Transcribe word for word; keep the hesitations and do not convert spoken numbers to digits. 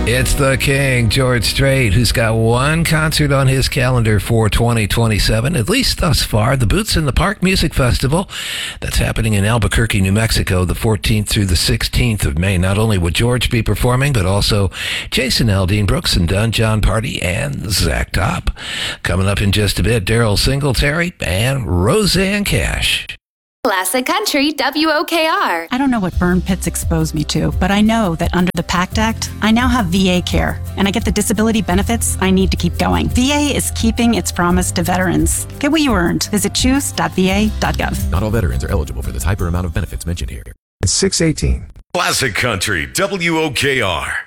It's the King, George Strait, who's got one concert on his calendar for twenty twenty-seven, at least thus far, the Boots in the Park Music Festival. That's happening in Albuquerque, New Mexico, the fourteenth through the sixteenth of May. Not only would George be performing, but also Jason Aldean Brooks and Don John Party and Zach Top. Coming up in just a bit, Daryl Singletary and Roseanne Cash. Classic Country W O K R. I don't know what burn pits exposed me to, but I know that under the PACT Act, I now have V A care, and I get the disability benefits I need to keep going. V A is keeping its promise to veterans. Get what you earned. Visit choose dot v a dot gov. Not all veterans are eligible for this hyper amount of benefits mentioned here. six eighteen. Classic Country W O K R.